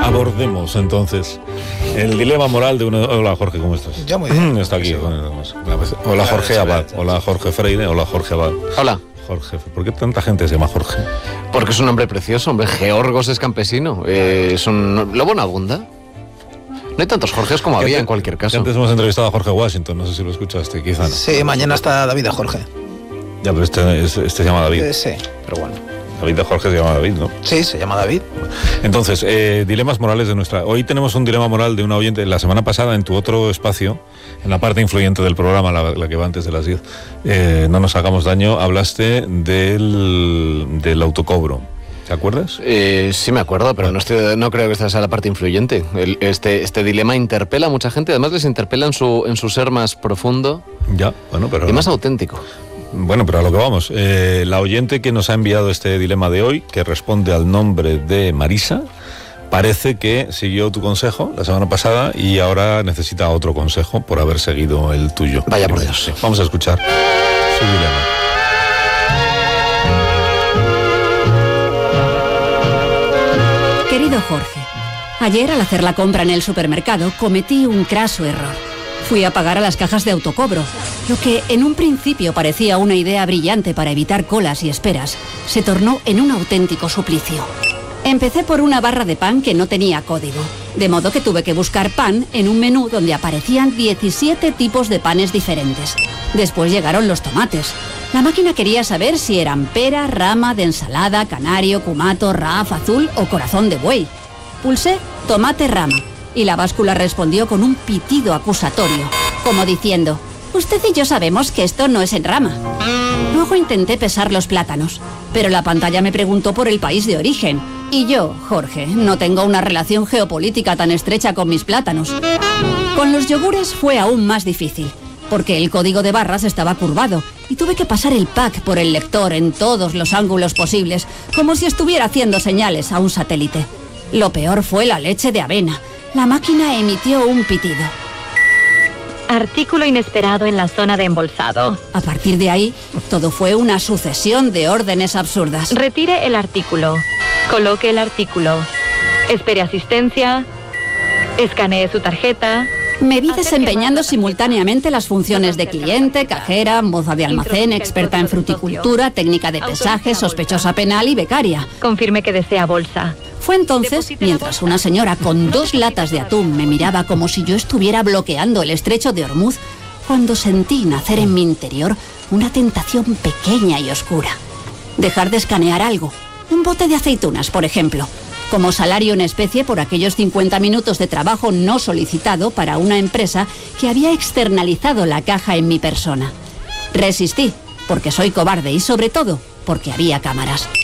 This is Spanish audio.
Abordemos entonces el dilema moral de uno. Hola Jorge, ¿cómo estás? Yo muy bien. Está aquí. Hola Jorge Abad. Hola Jorge Freire. Hola Jorge Abad. Hola. Jorge, ¿por qué tanta gente se llama Jorge? Porque es un nombre precioso, hombre. Georgos es campesino. Es un lobo no abunda. No hay tantos Jorges como había en cualquier caso. Antes hemos entrevistado a Jorge Washington, no sé si lo escuchaste, quizá no. Sí, mañana está David de Jorge. Ya, pero este se llama David. Sí, pero bueno. David de Jorge se llama David, ¿no? Sí, se llama David. Entonces, dilemas morales de nuestra... Hoy tenemos un dilema moral de una oyente. La semana pasada, en tu otro espacio, en la parte influyente del programa, la que va antes de las 10, no nos hagamos daño, hablaste del autocobro. ¿Te acuerdas? Sí me acuerdo, pero no creo que esta sea la parte influyente. Este dilema interpela a mucha gente, además les interpela en su ser más profundo. Ya, bueno, pero... y más auténtico. Bueno, pero a lo que vamos. La oyente que nos ha enviado este dilema de hoy, que responde al nombre de Marisa, parece que siguió tu consejo la semana pasada y ahora necesita otro consejo por haber seguido el tuyo. Vaya por Dios. Sí. Vamos a escuchar su dilema. Querido Jorge, ayer al hacer la compra en el supermercado cometí un craso error. Fui a pagar a las cajas de autocobro. Lo que en un principio parecía una idea brillante para evitar colas y esperas, se tornó en un auténtico suplicio. Empecé por una barra de pan que no tenía código, de modo que tuve que buscar pan en un menú donde aparecían 17 tipos de panes diferentes. Después llegaron los tomates. La máquina quería saber si eran pera, rama, de ensalada, canario, cumato, raf, azul o corazón de buey. Pulsé tomate rama y la báscula respondió con un pitido acusatorio, como diciendo: usted y yo sabemos que esto no es en rama. Luego intenté pesar los plátanos, pero la pantalla me preguntó por el país de origen. Y yo, Jorge, no tengo una relación geopolítica tan estrecha con mis plátanos. Con los yogures fue aún más difícil, porque el código de barras estaba curvado y tuve que pasar el pack por el lector en todos los ángulos posibles, como si estuviera haciendo señales a un satélite. Lo peor fue la leche de avena. La máquina emitió un pitido. Artículo inesperado en la zona de embolsado. A partir de ahí, todo fue una sucesión de órdenes absurdas. Retire el artículo. Coloque el artículo. Espere asistencia. Escanee su tarjeta. Me vi desempeñando simultáneamente las funciones de cliente, cajera, moza de almacén, experta en fruticultura, técnica de pesaje, sospechosa penal y becaria. Confirme que desea bolsa. Fue entonces, mientras una señora con 2 latas de atún me miraba como si yo estuviera bloqueando el estrecho de Hormuz, cuando sentí nacer en mi interior una tentación pequeña y oscura. Dejar de escanear algo, un bote de aceitunas, por ejemplo, como salario en especie por aquellos 50 minutos de trabajo no solicitado para una empresa que había externalizado la caja en mi persona. Resistí, porque soy cobarde y sobre todo, porque había cámaras.